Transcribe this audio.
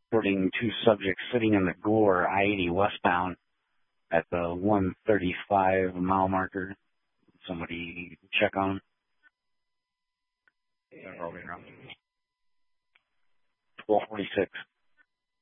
reporting 2 subjects sitting in the Gore I-80 westbound at the 135 mile marker. Somebody check on them. Yeah, 1246.